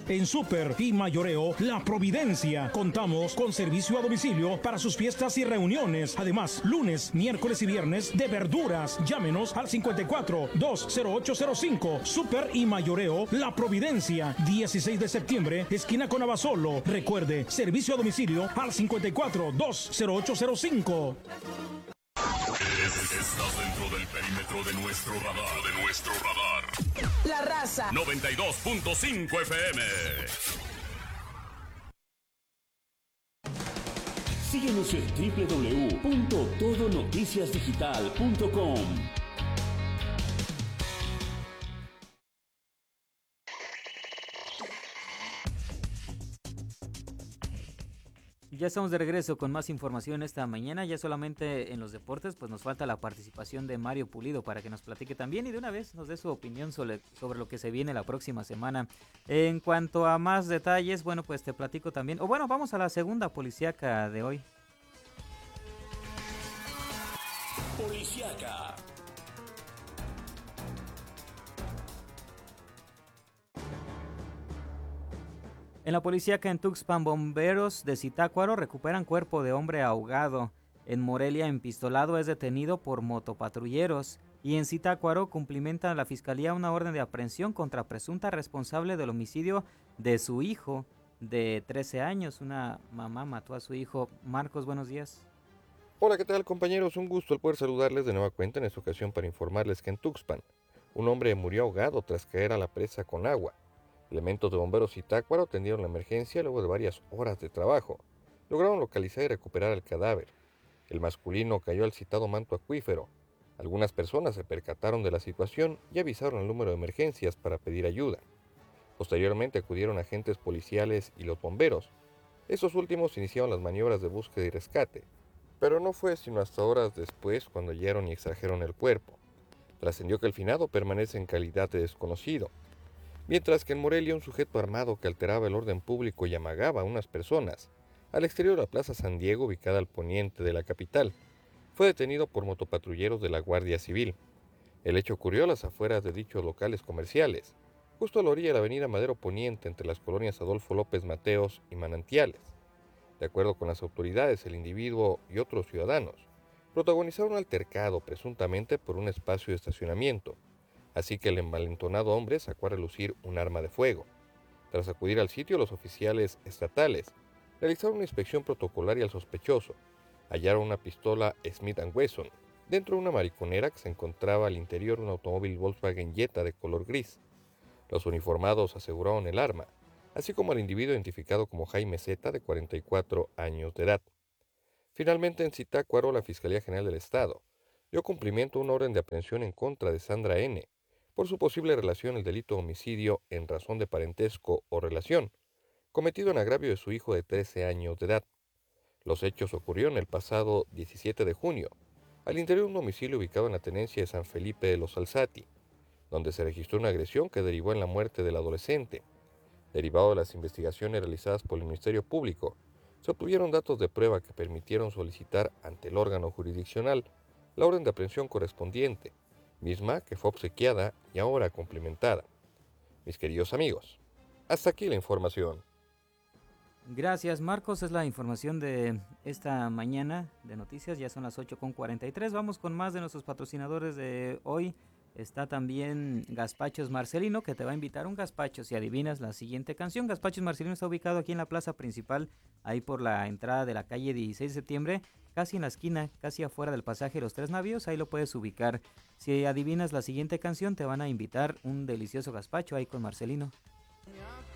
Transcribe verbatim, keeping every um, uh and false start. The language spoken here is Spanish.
En Super y Mayoreo La Providencia contamos con servicio a domicilio para sus fiestas y reuniones. Además, lunes, miércoles y viernes de verduras. Llámenos al cincuenta y cuatro, dos cero ocho cero cinco. Super y Mayoreo La Providencia, dieciséis de septiembre, esquina con Abasolo. Recuerde, servicio a domicilio al cincuenta y cuatro, dos cero ocho cero cinco. Estás dentro del perímetro de nuestro radar, de nuestro radar. La Raza noventa y dos punto cinco F M. Síguenos en doble u doble u doble u punto todo noticias digital punto com. Ya estamos de regreso con más información esta mañana. Ya solamente en los deportes pues nos falta la participación de Mario Pulido para que nos platique también y de una vez nos dé su opinión sobre, sobre lo que se viene la próxima semana. En cuanto a más detalles, bueno, pues te platico también. O bueno, vamos a la segunda policíaca de hoy. Policíaca. En la policíaca en Tuxpan, bomberos de Zitácuaro recuperan cuerpo de hombre ahogado. En Morelia, empistolado, es detenido por motopatrulleros. Y en Zitácuaro cumplimenta la fiscalía una orden de aprehensión contra presunta responsable del homicidio de su hijo de trece años. Una mamá mató a su hijo. Marcos, buenos días. Hola, ¿qué tal, compañeros? Un gusto el poder saludarles de nueva cuenta en esta ocasión para informarles que en Tuxpan un hombre murió ahogado tras caer a la presa con agua. Elementos de bomberos Zitácuaro atendieron la emergencia luego de varias horas de trabajo. Lograron localizar y recuperar el cadáver. El masculino cayó al citado manto acuífero. Algunas personas se percataron de la situación y avisaron al número de emergencias para pedir ayuda. Posteriormente acudieron agentes policiales y los bomberos. Estos últimos iniciaron las maniobras de búsqueda y rescate, pero no fue sino hasta horas después cuando hallaron y extrajeron el cuerpo. Trascendió que el finado permanece en calidad de desconocido. Mientras que en Morelia un sujeto armado que alteraba el orden público y amagaba a unas personas al exterior de la Plaza San Diego, ubicada al poniente de la capital, fue detenido por motopatrulleros de la Guardia Civil. El hecho ocurrió a las afueras de dichos locales comerciales, justo a la orilla de la avenida Madero Poniente entre las colonias Adolfo López Mateos y Manantiales. De acuerdo con las autoridades, el individuo y otros ciudadanos protagonizaron un altercado presuntamente por un espacio de estacionamiento, así que el envalentonado hombre sacó a relucir un arma de fuego. Tras acudir al sitio, los oficiales estatales realizaron una inspección protocolaria al sospechoso. Hallaron una pistola Smith and Wesson dentro de una mariconera que se encontraba al interior de un automóvil Volkswagen Jetta de color gris. Los uniformados aseguraron el arma, así como al individuo identificado como Jaime Z, de cuarenta y cuatro años de edad. Finalmente, en Zitácuaro, la Fiscalía General del Estado dio cumplimiento a una orden de aprehensión en contra de Sandra N., por su posible relación al delito de homicidio en razón de parentesco o relación, cometido en agravio de su hijo de trece años de edad. Los hechos ocurrieron el pasado diecisiete de junio, al interior de un domicilio ubicado en la tenencia de San Felipe de los Alzati, donde se registró una agresión que derivó en la muerte del adolescente. Derivado de las investigaciones realizadas por el Ministerio Público, se obtuvieron datos de prueba que permitieron solicitar ante el órgano jurisdiccional la orden de aprehensión correspondiente, misma que fue obsequiada y ahora cumplimentada. Mis queridos amigos, hasta aquí la información. Gracias, Marcos. Es la información de esta mañana de noticias. Ya son las ocho con cuarenta y tres. Vamos con más de nuestros patrocinadores de hoy. Está también Gazpachos Marcelino, que te va a invitar un gazpacho si adivinas la siguiente canción. Gazpachos Marcelino está ubicado aquí en la plaza principal, ahí por la entrada de la calle dieciséis de septiembre, casi en la esquina, casi afuera del pasaje Los Tres Navíos. Ahí lo puedes ubicar. Si adivinas la siguiente canción, te van a invitar un delicioso gazpacho ahí con Marcelino.